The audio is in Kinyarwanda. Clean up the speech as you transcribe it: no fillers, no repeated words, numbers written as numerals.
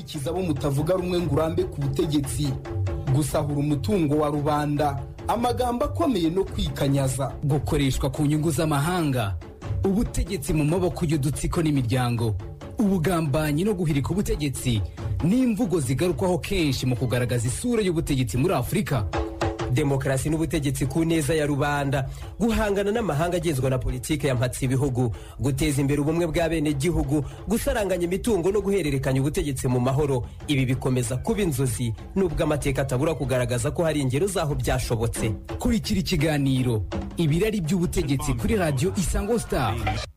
kwikiza abo mutavuga rumwe ngo urambe ku butegetsi, gusahura umutungo wa rubanda, amagambo akomeye no kwikanyaza, gukoreshwa ku nyungu z'amahanga, ubutegetsi mu maboko y'udutsiko n'imiryango, ubugambanyi no guhirika ubutegetsi n'imvugo zigarukwaho kenshi mu kugaragaza isura y'ubutegetsi muri Afurika. Demokarasi n'ubutegetsi ku neza ya rubanda, guhangana n'amahanga agenzwa na politike ya mpatsi ibihugu, guteza imbere ubumwe bwa bene gihugu, gusaranganya imitungo no guhererekanya ubutegetsi mu mahoro. Ibi bikomeza kuba inzozi nubwo amateka atabura kugaragaza ko hari ingero zaho byashobotse. Kurikira ikiganiro Ibirari by'ubutegetsi kuri Radio Isango Star.